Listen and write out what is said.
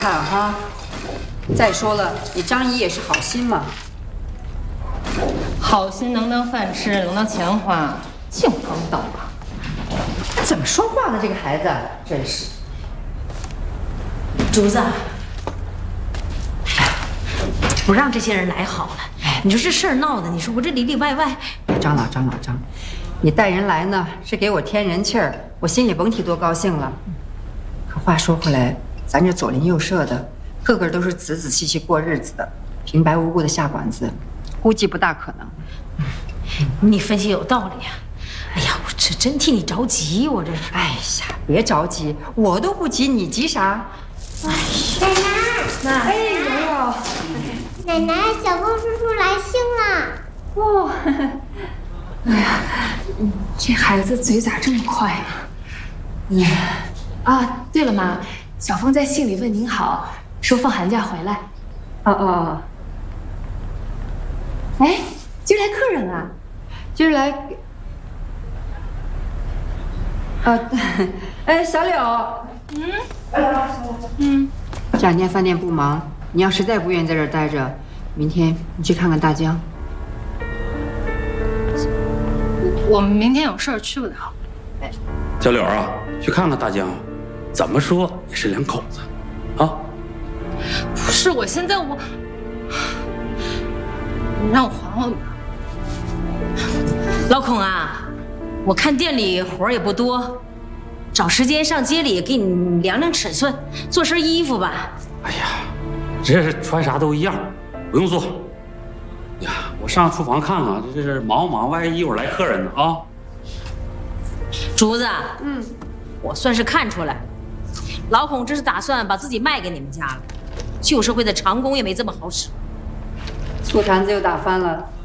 看哈。再说了，你张姨也是好心嘛。 好心能当饭吃，能当钱花，净帮倒忙。 怎么说话呢？这个孩子真是。 竹子，不让这些人来好了。你说这事儿闹的，你说我这里里外外。 张老张，你带人来呢，是给我添人气儿，我心里甭提多高兴了。可话说回来，咱这左邻右舍的，个个都是仔仔细细过日子的，平白无故的下馆子，估计不大可能。 你分析有道理啊。哎呀，我这真替你着急，我这是。 哎呀，别着急，我都不急，你急啥？ 奶奶， 哎，瑶瑶， 奶奶，小峰叔叔来信了。 哦，哎呀，这孩子嘴咋这么快呢？啊，对了妈，小峰在信里问您好，说放寒假回来。 哦， 哎，今儿来客人啊？ 今儿来，哎，小柳，这两天饭店不忙，你要实在不愿意在这儿待着，明天你去看看大江。 我们明天有事儿去不了。 小柳啊，去看看大江，怎么说也是两口子，啊。 不是，我现在你让我缓缓吧。 老孔啊，我看店里活儿也不多，找时间上街里给你量量尺寸，做身衣服吧。 哎呀，这是穿啥都一样，不用做。呀，我上厨房看看，这是忙，万一一会儿来客人呢啊。 竹子，我算是看出来，老孔这是打算把自己卖给你们家了。旧社会的长工也没这么好使。 醋坛子又打翻了。